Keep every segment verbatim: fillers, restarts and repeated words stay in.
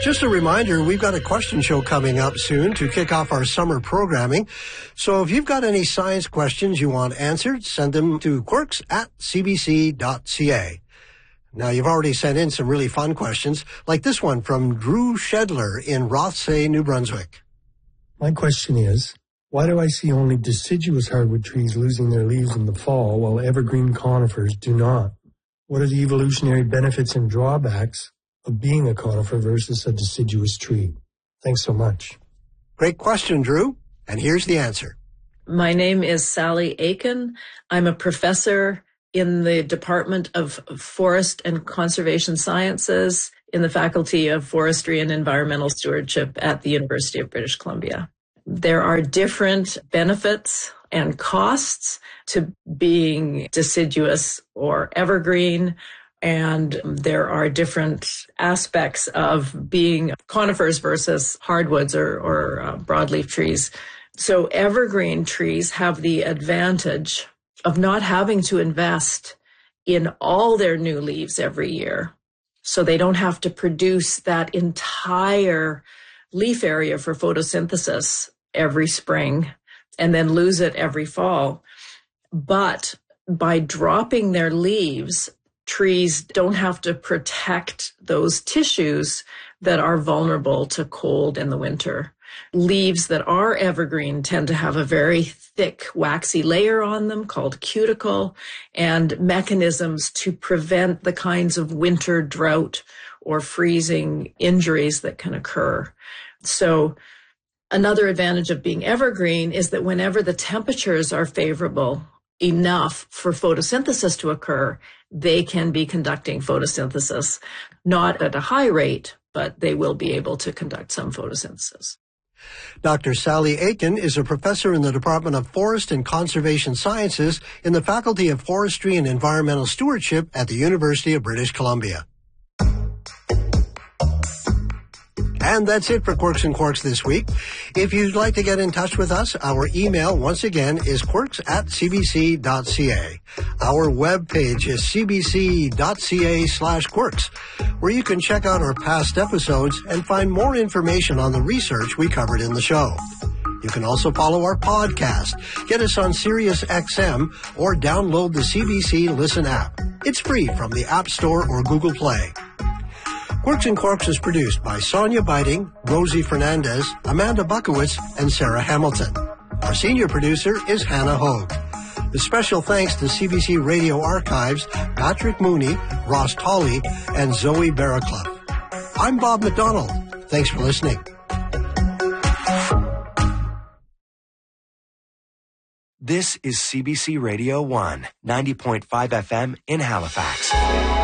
Just a reminder, we've got a question show coming up soon to kick off our summer programming. So if you've got any science questions you want answered, send them to quirks at c b c dot c a. Now, you've already sent in some really fun questions, like this one from Drew Shedler in Rothsay, New Brunswick. My question is, why do I see only deciduous hardwood trees losing their leaves in the fall while evergreen conifers do not? What are the evolutionary benefits and drawbacks of being a conifer versus a deciduous tree? Thanks so much. Great question, Drew. And here's the answer. My name is Sally Aiken. I'm a professor in the Department of Forest and Conservation Sciences in the Faculty of Forestry and Environmental Stewardship at the University of British Columbia. There are different benefits and costs to being deciduous or evergreen, and there are different aspects of being conifers versus hardwoods or, or uh, broadleaf trees. So evergreen trees have the advantage of not having to invest in all their new leaves every year. So they don't have to produce that entire leaf area for photosynthesis every spring and then lose it every fall. But by dropping their leaves, trees don't have to protect those tissues that are vulnerable to cold in the winter. Leaves that are evergreen tend to have a very thick, waxy layer on them called cuticle, and mechanisms to prevent the kinds of winter drought or freezing injuries that can occur. So another advantage of being evergreen is that whenever the temperatures are favorable enough for photosynthesis to occur, they can be conducting photosynthesis, not at a high rate, but they will be able to conduct some photosynthesis. Doctor Sally Aiken is a professor in the Department of Forest and Conservation Sciences in the Faculty of Forestry and Environmental Stewardship at the University of British Columbia. And that's it for Quirks and Quarks this week. If you'd like to get in touch with us, our email, once again, is quirks at c b c dot c a. Our webpage is c b c dot c a slash quirks, where you can check out our past episodes and find more information on the research we covered in the show. You can also follow our podcast, get us on Sirius X M, or download the C B C Listen app. It's free from the App Store or Google Play. Quirks and Quarks is produced by Sonia Biting, Rosie Fernandez, Amanda Buckowitz, and Sarah Hamilton. Our senior producer is Hannah Hogue. With special thanks to C B C Radio Archives, Patrick Mooney, Ross Tolley, and Zoe Barraclough. I'm Bob McDonald. Thanks for listening. This is C B C Radio one, ninety point five F M in Halifax.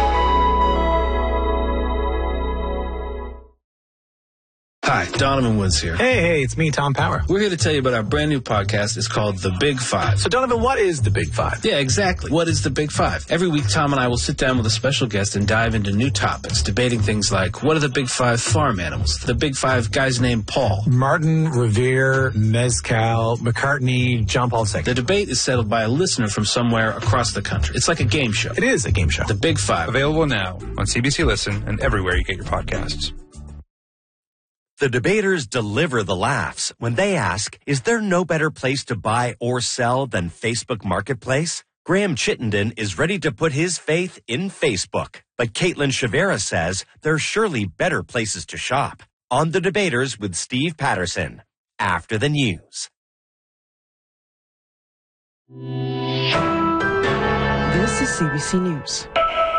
Hi, Donovan Woods here. Hey, hey, it's me, Tom Power. We're here to tell you about our brand new podcast. It's called The Big Five. So, Donovan, what is The Big Five? Yeah, exactly. What is The Big Five? Every week, Tom and I will sit down with a special guest and dive into new topics, debating things like, what are the Big Five farm animals? The Big Five guys named Paul. Martin, Revere, Mezcal, McCartney, John Paul the Second. The debate is settled by a listener from somewhere across the country. It's like a game show. It is a game show. The Big Five. Available now on C B C Listen and everywhere you get your podcasts. The debaters deliver the laughs when they ask, is there no better place to buy or sell than Facebook Marketplace? Graham Chittenden is ready to put his faith in Facebook. But Caitlin Shavera says there's surely better places to shop. On The Debaters with Steve Patterson. After the news. This is C B C News.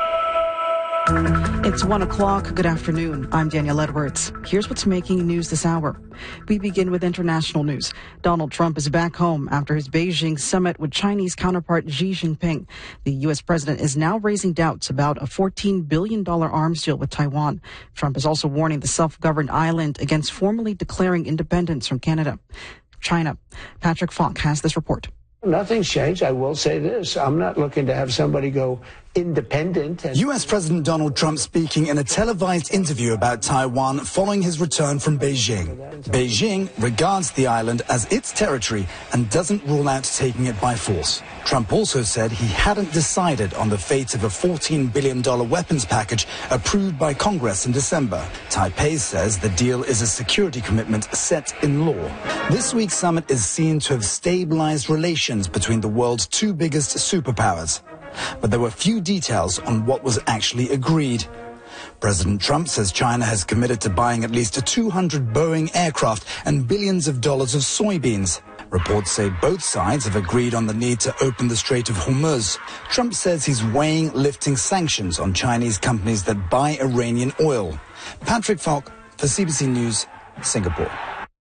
It's one o'clock. Good afternoon. I'm Danielle Edwards. Here's what's making news this hour. We begin with international news. Donald Trump is back home after his Beijing summit with Chinese counterpart Xi Jinping. The U S president is now raising doubts about a fourteen billion dollars arms deal with Taiwan. Trump is also warning the self-governed island against formally declaring independence from Canada. China. Patrick Falk has this report. Nothing's changed. I will say this. I'm not looking to have somebody go independent. And U S President Donald Trump speaking in a televised interview about Taiwan following his return from Beijing. Beijing regards the island as its territory and doesn't rule out taking it by force. Trump also said he hadn't decided on the fate of a fourteen billion dollars weapons package approved by Congress in December. Taipei says the deal is a security commitment set in law. This week's summit is seen to have stabilized relations between the world's two biggest superpowers. But there were few details on what was actually agreed. President Trump says China has committed to buying at least two hundred Boeing aircraft and billions of dollars of soybeans. Reports say both sides have agreed on the need to open the Strait of Hormuz. Trump says he's weighing lifting sanctions on Chinese companies that buy Iranian oil. Patrick Falk for C B C News, Singapore.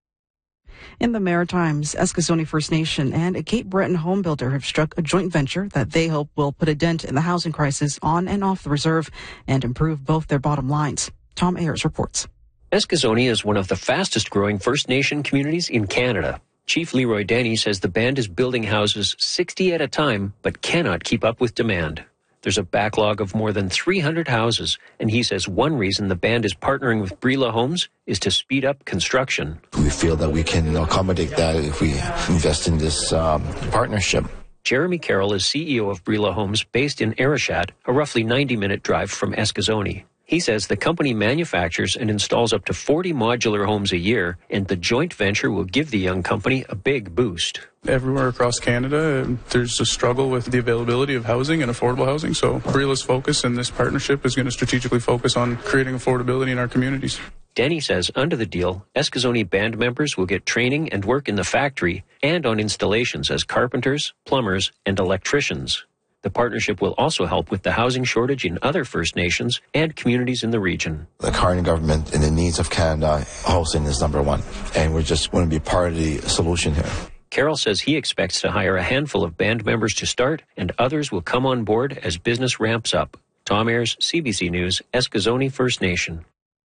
In the Maritimes, Eskasoni First Nation and a Cape Breton home builder have struck a joint venture that they hope will put a dent in the housing crisis on and off the reserve and improve both their bottom lines. Tom Ayers reports. Eskasoni is one of the fastest growing First Nation communities in Canada. Chief Leroy Denny says the band is building houses sixty at a time, but cannot keep up with demand. There's a backlog of more than three hundred houses, and he says one reason the band is partnering with Brila Homes is to speed up construction. We feel that we can accommodate that if we invest in this um, partnership. Jeremy Carroll is C E O of Brila Homes based in Arichat, a roughly ninety minute drive from Eskasoni. He says the company manufactures and installs up to forty modular homes a year, and the joint venture will give the young company a big boost. Everywhere across Canada, there's a struggle with the availability of housing and affordable housing. So Brila's focus in this partnership is going to strategically focus on creating affordability in our communities. Denny says under the deal, Eskasoni band members will get training and work in the factory and on installations as carpenters, plumbers, and electricians. The partnership will also help with the housing shortage in other First Nations and communities in the region. The current government and the needs of Canada, housing is number one, and we're just going to be part of the solution here. Carroll says he expects to hire a handful of band members to start, and others will come on board as business ramps up. Tom Ayers, C B C News, Eskasoni First Nation.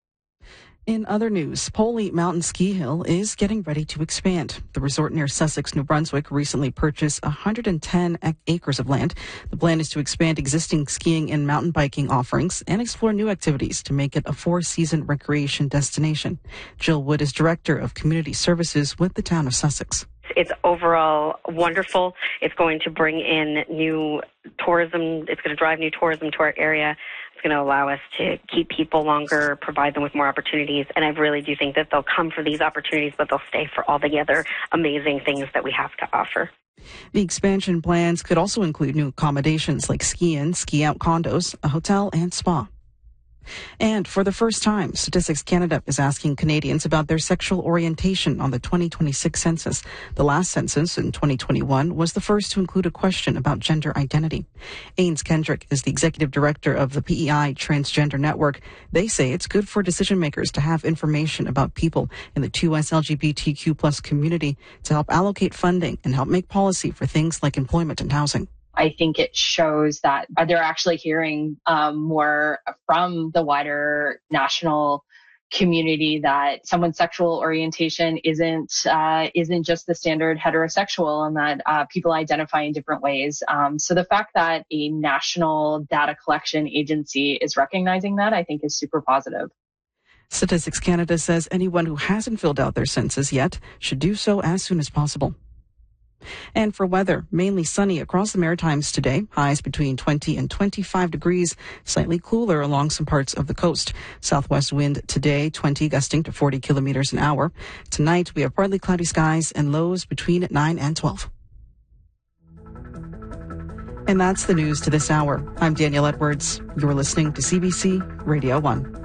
In other news, Poli Mountain Ski Hill is getting ready to expand. The resort near Sussex, New Brunswick, recently purchased one hundred ten acres of land. The plan is to expand existing skiing and mountain biking offerings and explore new activities to make it a four-season recreation destination. Jill Wood is Director of Community Services with the town of Sussex. It's overall wonderful. It's going to bring in new tourism. It's going to drive new tourism to our area. It's going to allow us to keep people longer, provide them with more opportunities. And I really do think that they'll come for these opportunities, but they'll stay for all the other amazing things that we have to offer. The expansion plans could also include new accommodations like ski-in, ski-out condos, a hotel, and spa. And for the first time, Statistics Canada is asking Canadians about their sexual orientation on the twenty twenty-six census. The last census in twenty twenty-one was the first to include a question about gender identity. Ains Kendrick is the executive director of the P E I Transgender Network. They say it's good for decision makers to have information about people in the two S L G B T Q plus community to help allocate funding and help make policy for things like employment and housing. I think it shows that they're actually hearing um, more from the wider national community that someone's sexual orientation isn't uh, isn't just the standard heterosexual, and that uh, people identify in different ways. Um, so the fact that a national data collection agency is recognizing that, I think, is super positive. Statistics Canada says anyone who hasn't filled out their census yet should do so as soon as possible. And for weather, mainly sunny across the Maritimes today, highs between twenty and twenty-five degrees, slightly cooler along some parts of the coast. Southwest wind today, twenty gusting to forty kilometers an hour. Tonight, we have partly cloudy skies and lows between nine and twelve. And that's the news to this hour. I'm Danielle Edwards. You're listening to C B C Radio one.